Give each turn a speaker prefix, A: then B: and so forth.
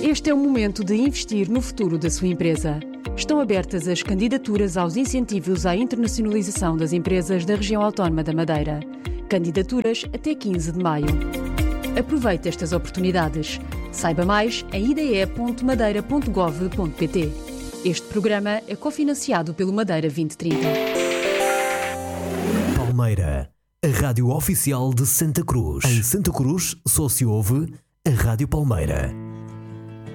A: Este é o momento de investir no futuro da sua empresa. Estão abertas as candidaturas aos incentivos à internacionalização das empresas da região autónoma da Madeira. Candidaturas até 15 de maio. Aproveite estas oportunidades. Saiba mais em ide.madeira.gov.pt. Este programa é cofinanciado pelo Madeira 2030.
B: Palmeira, a rádio oficial de Santa Cruz. Em Santa Cruz só se ouve a Rádio Palmeira.